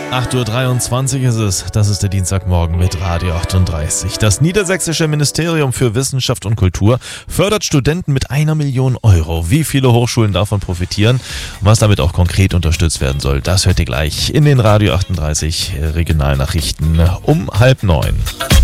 8:23 Uhr ist es. Das ist der Dienstagmorgen mit Radio 38. Das Niedersächsische Ministerium für Wissenschaft und Kultur fördert Studenten mit 1 Million Euro. Wie viele Hochschulen davon profitieren und was damit auch konkret unterstützt werden soll, das hört ihr gleich in den Radio 38 Regionalnachrichten um 8:30.